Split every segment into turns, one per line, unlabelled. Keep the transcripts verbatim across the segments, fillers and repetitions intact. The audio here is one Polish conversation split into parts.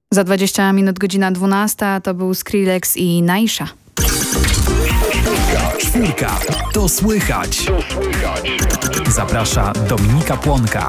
Za dwadzieścia minut godzina dwunasta to był Skrillex i Naisha.
Czwórka. To słychać. Zaprasza Dominika Płonka.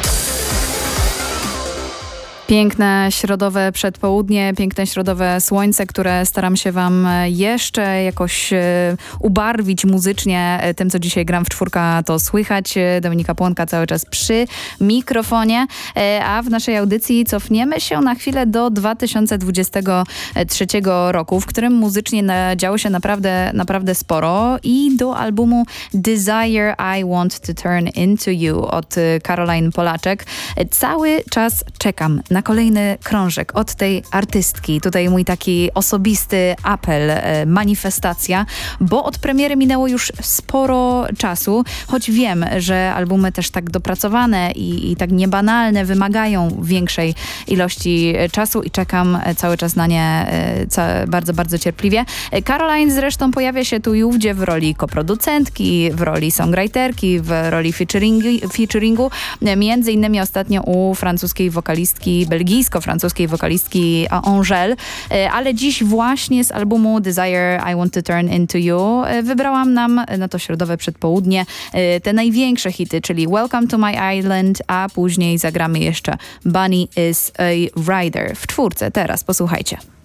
Piękne środowe przedpołudnie, piękne środowe słońce, które staram się wam jeszcze jakoś ubarwić muzycznie tym, co dzisiaj gram w Czwórka, to słychać. Dominika Płonka cały czas przy mikrofonie, a w naszej audycji cofniemy się na chwilę do dwa tysiące dwudziestego trzeciego roku, w którym muzycznie działo się naprawdę, naprawdę sporo i do albumu Desire I Want to Turn Into You od Caroline Polaczek. Cały czas czekam na kolejny krążek od tej artystki. Tutaj mój taki osobisty apel, manifestacja, bo od premiery minęło już sporo czasu, choć wiem, że albumy też tak dopracowane i, i tak niebanalne wymagają większej ilości czasu i czekam cały czas na nie ca- bardzo, bardzo cierpliwie. Caroline zresztą pojawia się tu i ówdzie w roli koproducentki, w roli songwriterki, w roli featuringi, featuringu, między innymi ostatnio u francuskiej wokalistki belgijsko-francuskiej wokalistki Angèle, ale dziś właśnie z albumu Desire I Want to Turn Into You wybrałam nam na to środowe przedpołudnie te największe hity, czyli Welcome to My Island, a później zagramy jeszcze Bunny is a Rider w czwórce. Teraz posłuchajcie.